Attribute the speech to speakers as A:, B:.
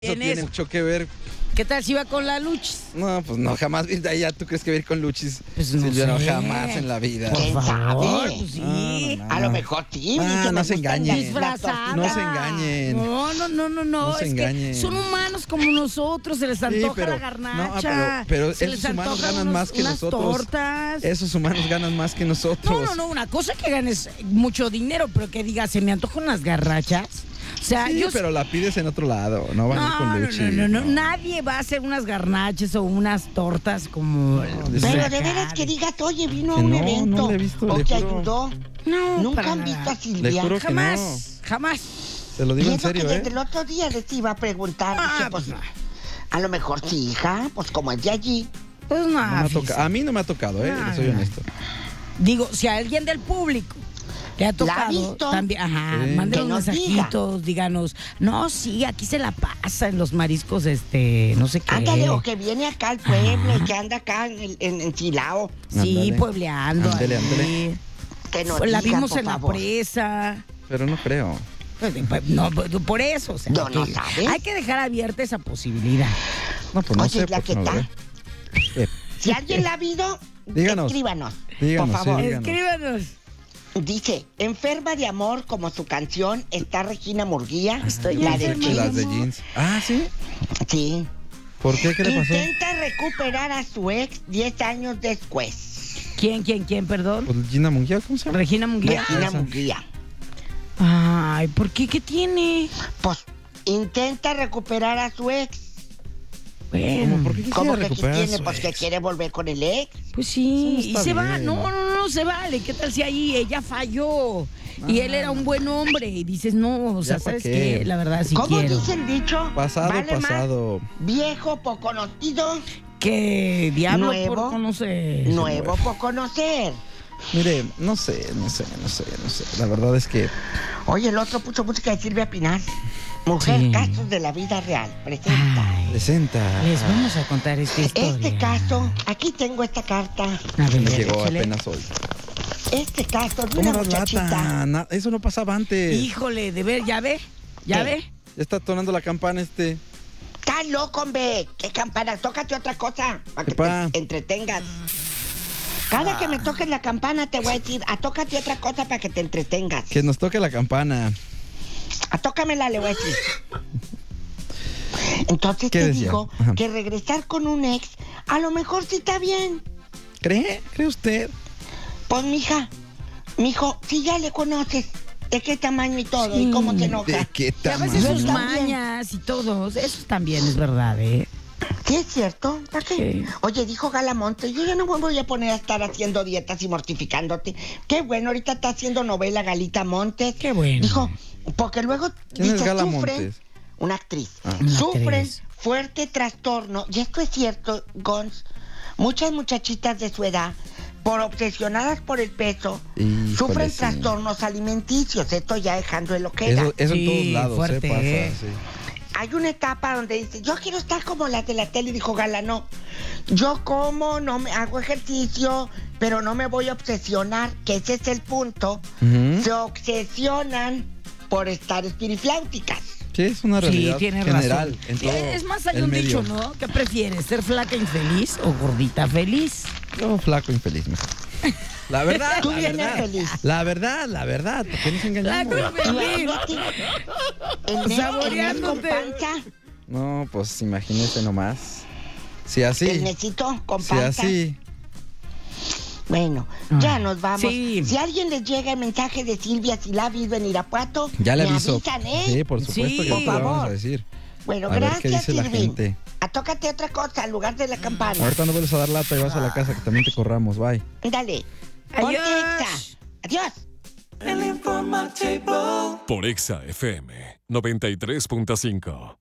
A: Eso tiene mucho que ver.
B: ¿Qué tal si iba con la Luchis?
A: No, pues no, jamás. Ya tú crees que va a ir con Luchis.
B: Pues no
A: Silvia, no,
B: sé.
A: jamás en la vida.
B: Por favor,
C: sabe?
B: pues sí.
A: No.
C: A lo mejor sí.
A: Ah,
C: que
A: no
C: me
A: se
C: gustan
A: engañen.
B: Disfrazada.
A: No se engañen.
B: No.
A: No se
B: Es
A: engañen.
B: que son humanos como nosotros, se les antoja
A: pero-
B: la garnacha.
A: no, pero
B: se
A: esos
B: les
A: humanos
B: antojan
A: ganan más que
B: unas
A: nosotros.
B: tortas.
A: Esos humanos ganan más que nosotros.
B: No, una cosa es que ganes mucho dinero, pero que digas, se me antojan unas garrachas. O sea,
A: Sí,
B: yo
A: pero la pides en otro lado. No van a ir con Luchis.
B: no, nadie va a hacer unas garnaches o unas tortas como...
C: Pero de veras que digas, oye, vino a
A: Que
C: un
A: no,
C: evento.
A: no le he visto,
C: o
A: le
C: te
A: juro.
C: ayudó.
B: No,
C: Nunca
B: para
C: han
B: nada.
C: visto a
A: Le
C: Silvia.
A: juro que
B: Jamás.
A: Te lo digo en
C: Pienso
A: serio,
C: que
A: ¿eh?
C: desde el otro día les iba a preguntar. Dije, pues,
B: no.
C: a lo mejor sí, hija, pues como es de allí.
B: Pues
A: No me ha
B: fíjese.
A: a mí no me ha tocado, ¿eh?
B: No,
A: Soy
B: no.
A: honesto.
B: Digo, si a alguien del público le ha tocado,
C: visto?
B: también,
A: Sí.
B: mándenos
C: Que nos
B: mensajitos, díganos, no, sí, aquí se la pasa en los mariscos, no sé qué.
C: Ándale, o que viene acá al pueblo y que anda acá en Silao.
B: Sí,
A: Ándale.
B: puebleando.
A: Ándale,
B: ahí.
A: ándale.
C: Que nos
B: La
C: digan,
B: vimos
C: por
B: en la
C: favor.
B: presa.
A: Pero no creo.
B: No, por eso. O sea,
C: No, no
B: que
C: sabes.
B: hay que dejar abierta esa posibilidad.
A: No, pues no
C: Oye,
A: sé.
C: la
A: porque
C: que
A: no lo
C: está.
A: ve.
C: Si alguien la ha visto,
A: Díganos.
C: escríbanos.
A: Díganos,
C: por favor.
A: sí, díganos.
B: Escríbanos.
C: Dice, enferma de amor como su canción está Regina Murguía.
B: Estoy
C: la de
B: enferma de
A: Las de
B: amor.
A: jeans. Ah, ¿sí?
C: Sí.
A: ¿Por qué? ¿Qué le pasó?
C: Intenta recuperar a su ex 10 años después.
B: ¿Quién, perdón?
A: Pues Gina Munguía, ¿cómo se llama?
B: Regina Munguía.
C: Regina
A: esa.
C: Murguía.
B: Ay, ¿por qué? ¿Qué tiene?
C: Pues intenta recuperar a su ex.
B: Bueno,
A: ¿Por qué
C: ¿Cómo
A: quisiera
C: que
A: recuperar
C: tiene?
A: a su
C: Pues que
A: ex?
C: quiere volver con el ex.
B: pues sí,
A: Eso
B: y
A: está
B: se va.
A: bien.
B: No, se vale. ¿Qué tal si ahí ella falló? Y él era un buen hombre. Y dices, no, o sea,
A: ¿Ya pa'
B: ¿sabes
A: qué?
B: qué? La verdad, sí
C: ¿Cómo
B: quiero.
C: dice el dicho?
A: Pasado,
C: Vale más
A: pasado.
C: viejo por conocido,
B: ¿Qué diablo
C: Nuevo.
B: por conocer?
C: nuevo por conocer.
A: Mire, no sé. La verdad es que
C: Oye, el otro puso música de Silvia Pinal. Mujer,
B: Sí.
C: casos de la vida real. Presenta.
B: Ay,
A: presenta.
B: les vamos a contar esta historia.
C: Este caso, aquí tengo esta carta.
B: A ver,
A: Me llegó
B: échale.
A: apenas hoy.
C: Este caso de
A: ¿Cómo
C: una
A: das
C: muchachita.
A: lata? Eso no pasaba antes.
B: Híjole, de ver, ¿ya ve? ¿Ya
C: ¿Qué?
B: ve?
A: Ya está tonando la campana este.
C: Está loco, hombre. ¿Qué campana? Tócate otra cosa para que
A: Epa.
C: te entretengas. Cada que me toques la campana te voy a decir, tócate otra cosa para que te entretengas.
A: Que nos toque la campana.
C: Tócamela, le voy a decir. Entonces
A: ¿Qué
C: te
A: decía?
C: digo
A: Ajá.
C: que regresar con un ex, a lo mejor sí está bien.
A: ¿Cree? ¿Cree usted?
C: Pues, mijo, si ya le conoces de qué tamaño y todo, y cómo se enoja.
A: ¿De qué
B: Y a veces
A: tamaño?
B: sus
C: Yo también.
B: mañas y todo, eso también es verdad, ¿eh?
C: ¿Sí es cierto? ¿Para qué?
B: Sí.
C: Oye, dijo Galamonte, yo ya no me voy a poner a estar haciendo dietas y mortificándote. Qué bueno, ahorita está haciendo novela Galita Montes.
B: Qué bueno.
C: Dijo, porque luego
A: ¿Quién es
C: dice,
A: Gala
C: sufren,
A: Montes?
C: una actriz,
B: Una
C: sufren
B: actriz.
C: fuerte trastorno, y esto es cierto, Gons, muchas muchachitas de su edad, por obsesionadas por el peso,
A: Híjole,
C: sufren
A: sí.
C: trastornos alimenticios, esto ya dejando el lo que era.
A: Eso en
B: Sí,
A: todos lados,
B: fuerte,
A: pasa,
B: ¿eh?
A: sí.
C: Hay una etapa donde dice, yo quiero estar como las de la tele, y dijo Gala, no. Yo como, no me hago ejercicio, pero no me voy a obsesionar, que ese es el punto.
A: Ujú.
C: Se obsesionan por estar espirifláuticas.
A: Sí, es una
B: Sí,
A: realidad
B: tienes
A: general
B: razón.
A: en todo
B: Es más, hay
A: el
B: un
A: medio.
B: dicho, ¿no? ¿Qué prefieres, ser flaca infeliz o gordita feliz?
A: Yo flaco infeliz, mejor. La verdad,
C: Tú
A: la
C: vienes
A: verdad.
C: feliz.
A: La verdad. ¿Por qué nos engañamos?
B: Flaco infeliz.
C: El
B: Saboreándote.
C: con panza,
A: No, pues imagínese nomás. Si
C: el
A: así,
C: necito con
A: si
C: panza.
A: así.
C: Bueno, ya nos vamos.
B: Sí.
C: Si a alguien les llega el mensaje de Silvia Silavis en Irapuato,
A: Ya le
C: me
A: aviso.
C: avisan, ¿eh?
A: Sí, por supuesto
B: Sí,
A: que
B: por
A: ahorita le vamos
C: favor.
A: a decir.
C: Bueno,
A: A ver qué
C: gracias,
A: dice la
C: Silvin.
A: gente.
C: Tócate otra cosa en lugar de la campana.
A: Ahorita no vuelves a dar lata y vas a la casa que también te corramos. Bye.
C: Dale. Ponte
B: Adiós.
C: Exa. Adiós.
D: Por Exa FM 93.5.